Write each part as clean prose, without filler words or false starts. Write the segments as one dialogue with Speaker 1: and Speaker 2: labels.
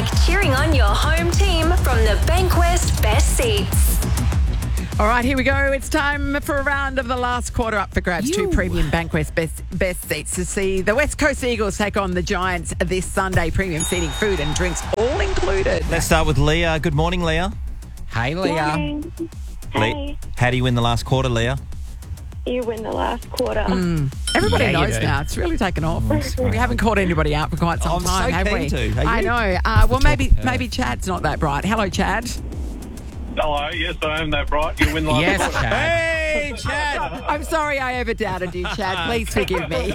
Speaker 1: cheering on your home team from the Bankwest Best Seats.
Speaker 2: All right, here we go. It's time for a round of the last quarter up for grabs. Two premium Bankwest best seats to see the West Coast Eagles take on the Giants this Sunday. Premium seating, food and drinks all included.
Speaker 3: Let's start with Leah. Good morning, Leah.
Speaker 4: Hey, Leah.
Speaker 5: Morning. Hey,
Speaker 3: How do you win the last quarter, Leah?
Speaker 5: you win the last quarter.
Speaker 2: Everybody
Speaker 4: Yeah, you
Speaker 2: knows
Speaker 4: do.
Speaker 2: now. It's really taken off. We haven't caught anybody out for quite some
Speaker 3: I'm
Speaker 2: time,
Speaker 3: so
Speaker 2: have
Speaker 3: keen
Speaker 2: we?
Speaker 3: to. Are
Speaker 2: I
Speaker 3: you?
Speaker 2: know. Well, maybe Chad's not that bright. Hello, Chad.
Speaker 6: Hello, yes, I am that bright. You win the last
Speaker 4: Yes,
Speaker 6: quarter.
Speaker 4: Chad.
Speaker 3: Hey, Chad.
Speaker 2: I'm sorry I ever doubted you, Chad. Please forgive me.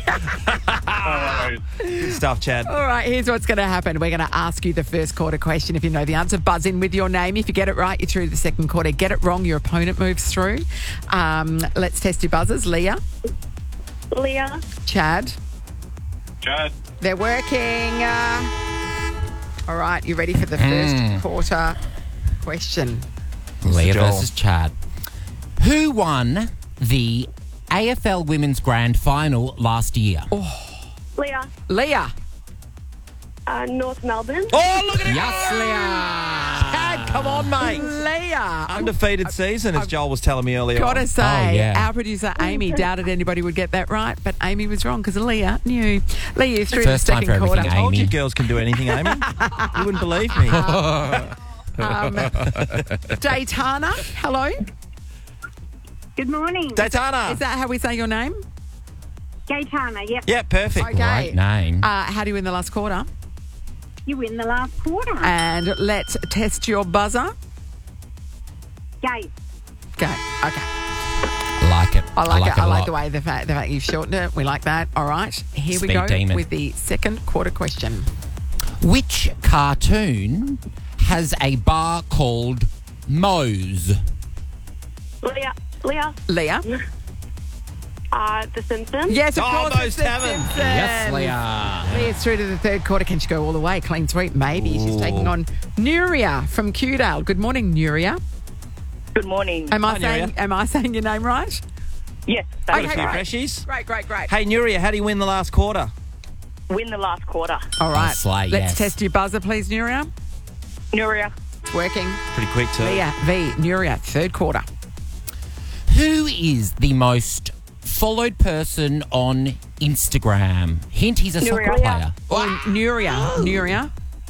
Speaker 3: Good stuff, Chad.
Speaker 2: All right, here's what's going to happen. We're going to ask you the first quarter question. If you know the answer, buzz in with your name. If you get it right, you're through to the second quarter. Get it wrong, your opponent moves through. Let's test your buzzers. Leah,
Speaker 5: Leah,
Speaker 2: Chad,
Speaker 6: Chad,
Speaker 2: they're working. All right, you ready for the first quarter question?
Speaker 4: Leah
Speaker 3: Joel.
Speaker 4: versus Chad. Who won the AFL Women's Grand Final last year?
Speaker 5: Leah,
Speaker 2: Leah.
Speaker 5: North Melbourne.
Speaker 3: Oh, look at it.
Speaker 4: Yes, Leah.
Speaker 3: Chad, come on, mate.
Speaker 2: Leah.
Speaker 3: Undefeated season, as Joel was telling me earlier.
Speaker 2: Gotta
Speaker 3: on.
Speaker 2: say,
Speaker 4: yeah.
Speaker 2: our producer Amy doubted anybody would get that right, but Amy was wrong because Leah knew. Leah, you're through to the
Speaker 4: First time
Speaker 2: second
Speaker 4: for
Speaker 2: quarter.
Speaker 4: everything,
Speaker 3: I told you
Speaker 4: Amy.
Speaker 3: girls can do anything, Amy. You wouldn't believe me.
Speaker 2: Daytana, hello.
Speaker 5: Good morning.
Speaker 3: Daytana.
Speaker 2: Is that how we say your name?
Speaker 5: Gaetana, yep.
Speaker 3: Yeah, perfect.
Speaker 2: Okay.
Speaker 4: Great name.
Speaker 2: How do you win the last quarter?
Speaker 5: You win the last quarter.
Speaker 2: And let's test your buzzer.
Speaker 5: Gate.
Speaker 2: Go. Okay.
Speaker 4: Like it.
Speaker 2: I like it. I
Speaker 4: a
Speaker 2: like
Speaker 4: lot.
Speaker 2: the way the fact you've shortened it. We like that. All right. Here we
Speaker 4: Speed
Speaker 2: go
Speaker 4: demon.
Speaker 2: with the second quarter question.
Speaker 4: Which cartoon has a bar called Moe's?
Speaker 5: Leah,
Speaker 2: Leah.
Speaker 5: The Simpsons.
Speaker 2: Yes, of
Speaker 3: Oh,
Speaker 2: course.
Speaker 3: those
Speaker 2: it's the
Speaker 3: Taverns.
Speaker 2: Simpsons.
Speaker 4: Yes, Leah.
Speaker 2: Leah's through to the third quarter. Can she go all the way? Clean sweep? Maybe. She's taking on Nuria from Kewdale. Good morning, Nuria.
Speaker 7: Good morning.
Speaker 2: Am I
Speaker 3: Nuria.
Speaker 2: saying your name right?
Speaker 7: Yes,
Speaker 3: Got
Speaker 7: that's
Speaker 3: a few
Speaker 7: right.
Speaker 3: freshies.
Speaker 2: Great.
Speaker 3: Hey, Nuria, how do you win the last quarter?
Speaker 7: Win the last quarter.
Speaker 2: All right.
Speaker 4: slay,
Speaker 2: Let's
Speaker 4: yes.
Speaker 2: test your buzzer, please, Nuria.
Speaker 7: Nuria.
Speaker 2: It's working.
Speaker 3: Pretty quick, too.
Speaker 2: Leah V. Nuria, third quarter.
Speaker 4: Who is the most followed person on Instagram? Hint, he's a soccer
Speaker 7: Nuria.
Speaker 4: player.
Speaker 2: Oh, Nuria.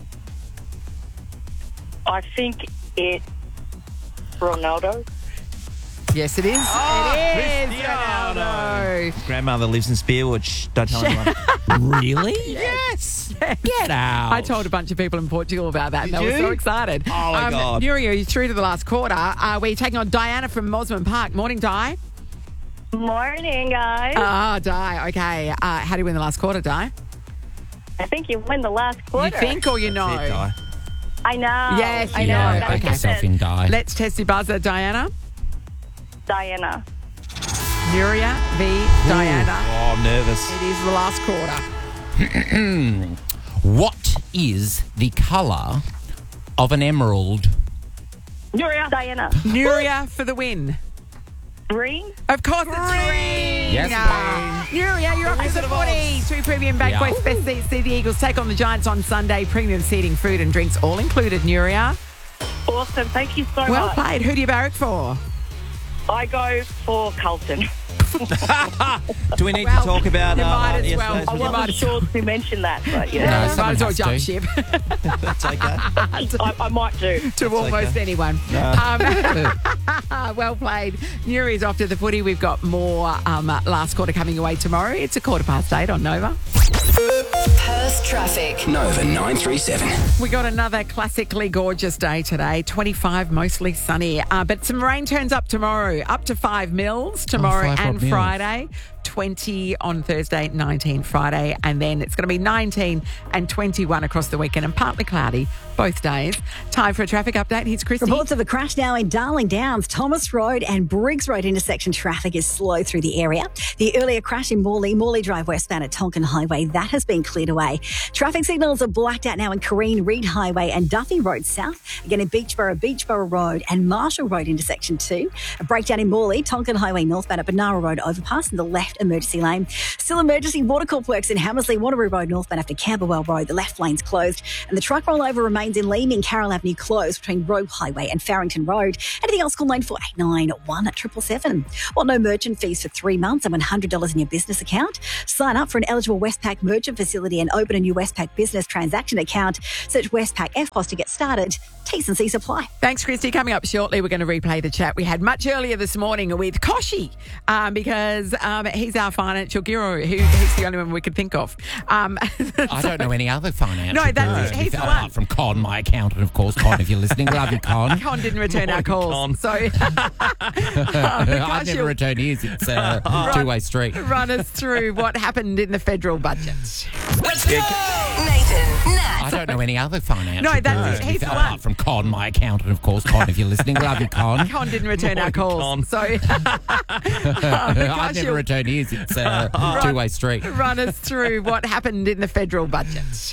Speaker 7: I think it's Ronaldo.
Speaker 2: Yes, it is. It is
Speaker 3: Cristiano.
Speaker 2: Ronaldo.
Speaker 3: Grandmother lives in Spearwood. Shh, don't tell anyone.
Speaker 4: Really?
Speaker 2: Yes.
Speaker 4: Get out.
Speaker 2: I told a bunch of people in Portugal about that, and
Speaker 3: Did
Speaker 2: they were
Speaker 3: you?
Speaker 2: so excited.
Speaker 3: Oh, my God.
Speaker 2: Nuria, you're through to the last quarter. We're taking on Diana from Mosman Park. Morning, Di.
Speaker 5: Morning, guys.
Speaker 2: Di. Okay. How do you win the last quarter, Di?
Speaker 5: I think you win the last
Speaker 2: You
Speaker 5: quarter.
Speaker 2: think or you know?
Speaker 3: That's it, Di.
Speaker 5: I know.
Speaker 2: Yes,
Speaker 5: I
Speaker 2: you
Speaker 5: know.
Speaker 2: know.
Speaker 5: Gotta
Speaker 2: Okay.
Speaker 4: Back
Speaker 5: get
Speaker 4: yourself
Speaker 5: this.
Speaker 4: in, die.
Speaker 2: Let's test your buzzer, Diana.
Speaker 5: Diana.
Speaker 2: Nuria v. Diana.
Speaker 3: Oh, I'm nervous.
Speaker 2: It is the last quarter.
Speaker 4: What is the colour of an emerald?
Speaker 5: Nuria. Diana.
Speaker 2: Nuria for the win.
Speaker 5: Green.
Speaker 2: Of course it's green.
Speaker 4: Yes,
Speaker 2: Nuria, you're up to the 40. Two premium Bankwest best seats. See the Eagles take on the Giants on Sunday. Premium seating, food and drinks all included, Nuria.
Speaker 7: Awesome. Thank you so
Speaker 2: Well
Speaker 7: much.
Speaker 2: played. Who do you barrack for?
Speaker 7: I go for Carlton.
Speaker 3: Do we need
Speaker 2: Well,
Speaker 3: to talk about
Speaker 2: you might as
Speaker 3: yesterday's
Speaker 2: well.
Speaker 7: I
Speaker 2: You
Speaker 3: result?
Speaker 2: might
Speaker 7: wasn't
Speaker 2: as
Speaker 7: sure to mention that, but yeah.
Speaker 4: No,
Speaker 2: You might
Speaker 4: someone
Speaker 2: as well
Speaker 4: has
Speaker 2: jump
Speaker 4: to.
Speaker 2: ship
Speaker 3: That's okay.
Speaker 7: I might do.
Speaker 2: to almost
Speaker 3: okay.
Speaker 2: anyone. Well played. Nuri's off to the footy. We've got more last quarter coming away tomorrow. It's 8:15 on Nova.
Speaker 1: Perth traffic.
Speaker 8: Nova 937.
Speaker 2: We got another classically gorgeous day today. 25, mostly sunny. But some rain turns up tomorrow. Up to 5 mils tomorrow
Speaker 4: 5
Speaker 2: and
Speaker 4: odd mils.
Speaker 2: Friday. 20 on Thursday, 19 Friday, and then it's going to be 19 and 21 across the weekend and partly cloudy both days. Time for a traffic update. Here's Christy.
Speaker 9: Reports of a crash now in Darling Downs. Thomas Road and Briggs Road intersection traffic is slow through the area. The earlier crash in Morley Drive westbound at Tonkin Highway, that has been cleared away. Traffic signals are blacked out now in Careen, Reed Highway and Duffy Road south. Again in Beachborough Road and Marshall Road intersection 2. A breakdown in Morley, Tonkin Highway northbound at Banara Road overpass in the left emergency lane. Still emergency water corp works in Hammersley, Wanneroo Road northbound after Camberwell Road. The left lane's closed. And the truck rollover remains in Leeming, Carroll Avenue closed between Roe Highway and Farrington Road. Anything else, call 9489 at 777. Well, no merchant fees for 3 months and $100 in your business account. Sign up for an eligible Westpac merchant facility and open a new Westpac business transaction account. Search Westpac FPOS to get started. T&C supply.
Speaker 2: Thanks, Christy. Coming up shortly, we're going to replay the chat we had much earlier this morning with Koshi because he's our financial guru. He's the only one we could think of.
Speaker 4: I don't know any other financial.
Speaker 2: No, that's he's the one.
Speaker 4: Apart from Con, my accountant, of course. Con, if you're listening, love you, Con.
Speaker 2: Con didn't return our calls.
Speaker 3: Con.
Speaker 2: So
Speaker 4: I never return his. It's a two-way street.
Speaker 2: Run us through what happened in the federal budget.
Speaker 1: Let's go! Nathan, Nat.
Speaker 4: I don't know any other financial.
Speaker 2: No, that's he's the
Speaker 4: apart
Speaker 2: one.
Speaker 4: from Con, my accountant, of course. Con, if you're listening, love you, Con.
Speaker 2: Con didn't return our calls.
Speaker 3: Con.
Speaker 2: So
Speaker 4: I never return his. It's a two-way street.
Speaker 2: Run us through what happened in the federal budget.